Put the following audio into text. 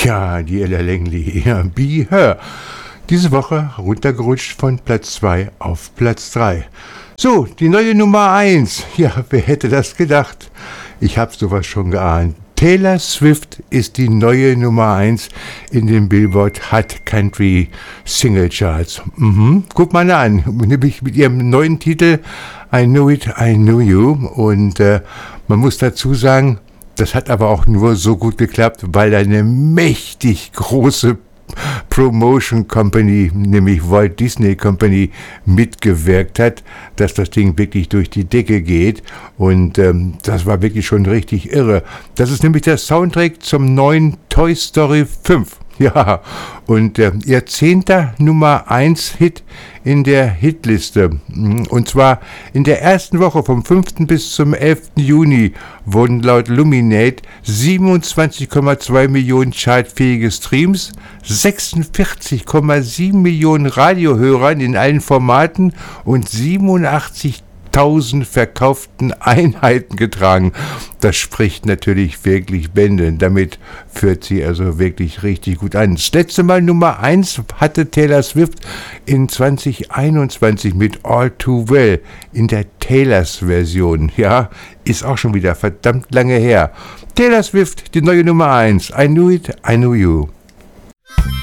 Ja, die Ella Langley, ja, Be Her. Diese Woche runtergerutscht von Platz 2 auf Platz 3. So, die neue Nummer 1. Ja, wer hätte das gedacht? Ich habe sowas schon geahnt. Taylor Swift ist die neue Nummer 1 in den Billboard Hot Country Single Charts. Guck mal an, nämlich mit ihrem neuen Titel I Knew It, I Knew You. Und man muss dazu sagen, das hat aber auch nur so gut geklappt, weil eine mächtig große Promotion Company, nämlich Walt Disney Company, mitgewirkt hat, dass das Ding wirklich durch die Decke geht. Und das war wirklich schon richtig irre. Das ist nämlich der Soundtrack zum neuen Toy Story 5. Ja, und ihr 10. Nummer 1 Hit in der Hitliste. Und zwar in der ersten Woche vom 5. bis zum 11. Juni wurden laut Luminate 27,2 Millionen chartfähige Streams, 46,7 Millionen Radiohörern in allen Formaten und 87.000 verkauften Einheiten getragen. Das spricht natürlich wirklich Bände. Damit führt sie also wirklich richtig gut an. Das letzte Mal Nummer 1 hatte Taylor Swift in 2021 mit All Too Well in der Taylors Version. Ja, ist auch schon wieder verdammt lange her. Taylor Swift, die neue Nummer 1. I Knew It, I Knew You.